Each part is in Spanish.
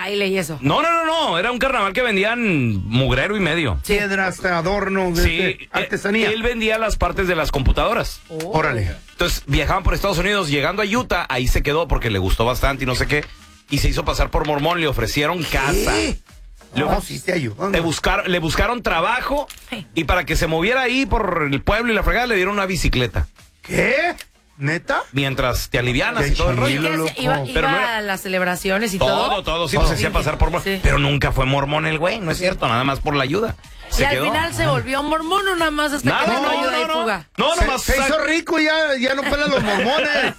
baile y eso. No, era un carnaval que vendían mugrero y medio. Piedras, adornos, Sí, artesanía. él vendía las partes de las computadoras. Órale. Entonces viajaban por Estados Unidos, llegando a Utah, ahí se quedó porque le gustó bastante y no sé qué, y se hizo pasar por mormón, le ofrecieron casa. No, sí te ayudan. Le buscaron trabajo y para que se moviera ahí por el pueblo y la fregada le dieron una bicicleta. ¿Qué? ¿Neta? Mientras te alivianas Qué y todo el chido, rollo. loco. Iba Pero no era- a las celebraciones y todo. Todo, sí, pues se hacía pasar por mormón. Sí. Pero nunca fue mormón el güey, no es cierto, nada más por la ayuda. Y Se al quedó. final se volvió mormón o nada más hasta que no ayuda y fuga. No, nomás. Se hizo rico y ya no pelan los mormones.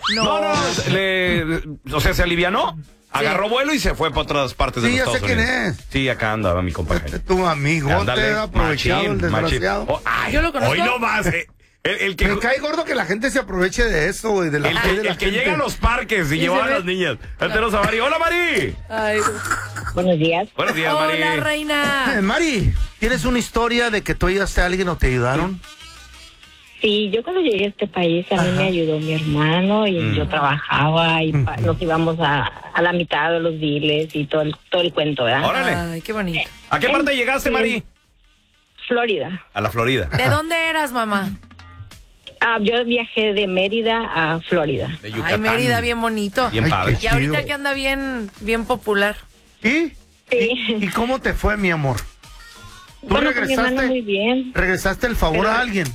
O sea, se alivianó, agarró vuelo y se fue para otras partes de Sí, los ya sé Estados quién Unidos. es. Sí, acá andaba mi compañero. Tu amigo te ha aprovechado el desgraciado. Yo lo conozco. Hoy no más. El que, Me cae gordo que la gente se aproveche de eso, güey, de la el fe de que, la el que gente. llega a los parques y lleva a las niñas. Tenemos a Mari. ¡Hola, Mari! Ay. Buenos días. Buenos días, Mari. Hola, reina. Mari, ¿tienes una historia de que tú ayudaste a alguien o te ayudaron? Sí, yo cuando llegué a este país a mí me ayudó mi hermano y yo trabajaba y nos íbamos a la mitad de los biles y todo el cuento, ¿verdad? Órale. Ay, qué bonito. ¿A qué parte llegaste, Mari? Florida. A la Florida. ¿De dónde eras, mamá? Yo viajé de Mérida a Florida. De Ay, Yucatán. Mérida, bien bonito. Bien Ay, padre. qué Y ahorita chido. que anda bien popular. ¿Y? Sí. ¿Y cómo te fue, mi amor? ¿Tú Bueno, con mi hermano muy bien. regresaste el favor a alguien?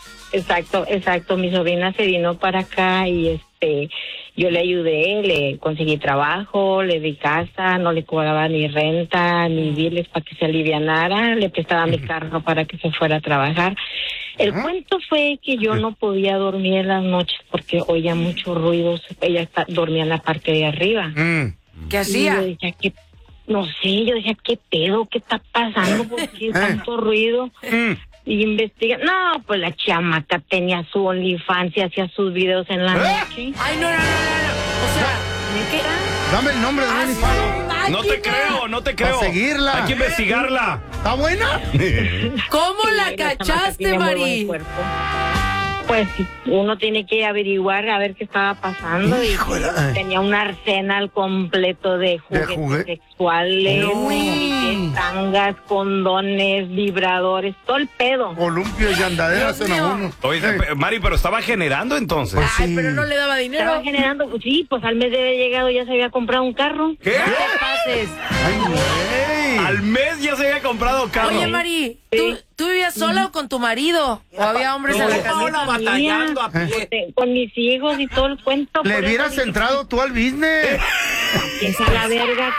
Exacto. Mi sobrina se vino para acá y yo le ayudé, le conseguí trabajo, le di casa, no le cobraba ni renta ni biles para que se alivianara, le prestaba mi carro para que se fuera a trabajar. El cuento fue que yo no podía dormir en las noches porque oía muchos ruidos. Ella dormía en la parte de arriba. ¿Qué Y hacía? yo decía, no sé, ¿qué pedo? ¿Qué está pasando? ¿Por qué tanto ruido? Y investiga. No, pues la chamaca tenía su OnlyFans y hacía sus videos en la noche. Ay, no. O sea, ¿qué? Dame el nombre de Ah, OnlyFans. No te creo. Para seguirla. Hay que investigarla. ¿Está buena? ¿Cómo Sí, la chamaca cachaste, tiene muy buen Mari? cuerpo. Pues uno tiene que averiguar a ver qué estaba pasando. Híjole. Y tenía un arsenal completo de juguetes sexuales, No. tangas, condones, vibradores, todo el pedo. Columpio y andaderas Dios en mío. uno. Oye, Mari, pero estaba generando entonces. Pues Ay, sí. pero no le daba dinero. Estaba generando, sí, pues al mes de haber llegado ya se había comprado un carro. ¿Qué? No te pases. Ay, güey. Al mes ya se había comprado carro. Oye, Mari, Sí. ¿tú vivías sola o con tu marido? ¿O había hombres en la casa? batallando a pie. Con mis hijos y todo el cuento. Le por eso hubieras dije, entrado tú al business. "Es a la verga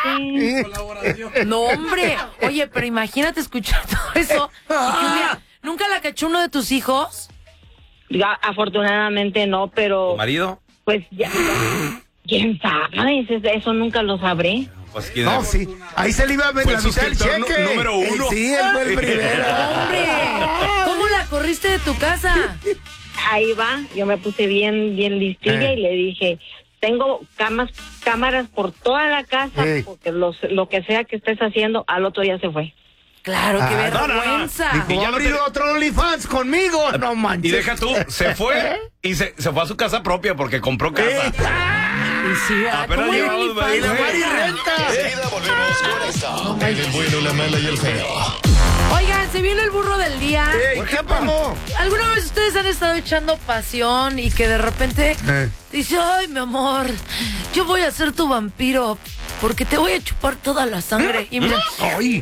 que No, hombre. Oye, pero imagínate escuchar todo eso. Y que un día, ¿nunca la cachó uno de tus hijos? Ya, afortunadamente no, pero ¿Tu marido? pues ya, quién sabe, eso nunca lo sabré. Pues, ¿quién No, es? sí. Ahí se le iba a ver Fue la el mitad del suscriptor cheque. número uno. Sí, él fue el primero. ¡Hombre! ¿Cómo la corriste de tu casa? Ahí va, yo me puse bien listilla y le dije, tengo cámaras por toda la casa, porque lo que sea que estés haciendo, al otro día se fue. Claro, qué Ah, no, no, no. vergüenza. Y Dijo, ya va a no abrir te- otro OnlyFans conmigo. No manches. Y deja tú, se fue y se fue a su casa propia porque compró casa. Y sí, Apenas ¿cómo llevamos, OnlyFans? Mari, güey. Mari renta. Enseguida volvemos con esta. El bueno, la mala y el feo. Oigan, se viene el burro del día. Ey, ¿qué pasó? ¿Alguna vez ustedes han estado echando pasión y que de repente dice, ay, mi amor, yo voy a ser tu vampiro porque te voy a chupar toda la sangre? Y mira, Ay.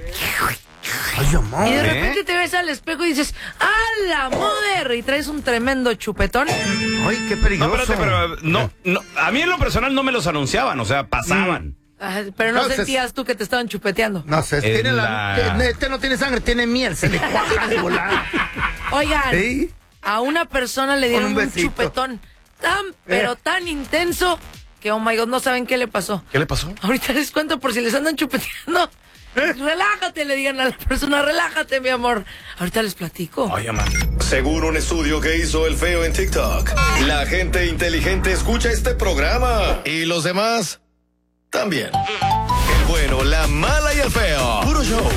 Ay, amor. y de repente te ves al espejo y dices, ¡a la moder! Y traes un tremendo chupetón. Ay, qué No, peligroso. espérate, pero no, a mí en lo personal no me los anunciaban, o sea, pasaban. Ah, pero no No, sentías tú que te estaban chupeteando. No sé, tiene este no tiene sangre, tiene miel, se le cuaja de volada. Oigan, ¿Sí? a una persona le dieron Un un besito. chupetón pero tan intenso que, oh my God, no saben qué le pasó. ¿Qué le pasó? Ahorita les cuento por si les andan chupeteando. Relájate, le digan a la persona, relájate, mi amor. Ahorita les platico. Oye, man. Según un estudio que hizo el feo en TikTok, la gente inteligente escucha este programa. Y los demás también. El bueno, la mala y el feo. Puro show.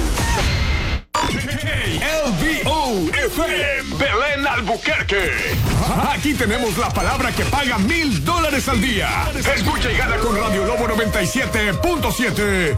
LBO-FM Belén Albuquerque. Aquí tenemos la palabra que paga $1,000 al día. Escucha y gana con Radio Lobo 97.7.